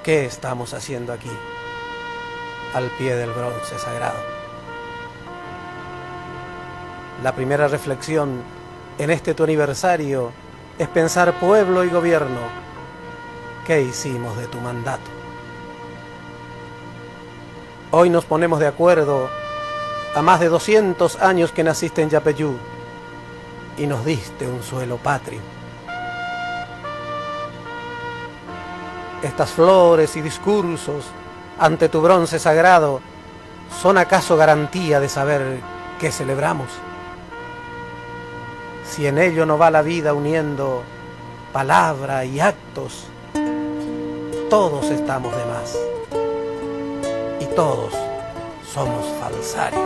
¿Qué estamos haciendo aquí, al pie del bronce sagrado? La primera reflexión en este tu aniversario es pensar pueblo y gobierno, ¿qué hicimos de tu mandato? Hoy nos ponemos de acuerdo a más de 200 años que naciste en Yapeyú y nos diste un suelo patrio. Estas flores y discursos ante tu bronce sagrado ¿son acaso garantía de saber qué celebramos? Si en ello no va la vida uniendo palabra y actos, todos estamos de más y todos somos falsarios.